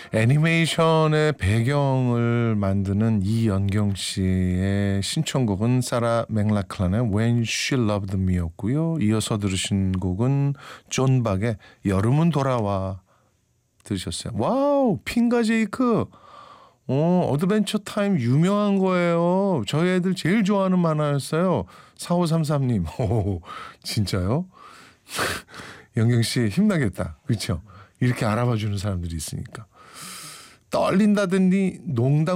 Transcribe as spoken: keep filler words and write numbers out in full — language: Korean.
애니메이션의 배경을 만드는 이연경 씨의 신청곡은 사라 맥락클란의 When She Loved Me였고요. 이어서 들으신 곡은 존 박의 여름은 돌아와 들으셨어요. 와우, 핑가 제이크. 어, 어드벤처 타임 유명한 거예요. 저희 애들 제일 좋아하는 만화였어요. 사오삼삼 님. 오, 진짜요? 영경 씨 힘나겠다. 그렇죠? 이렇게 알아봐 주는 사람들이 있으니까. 떨린다더니 농담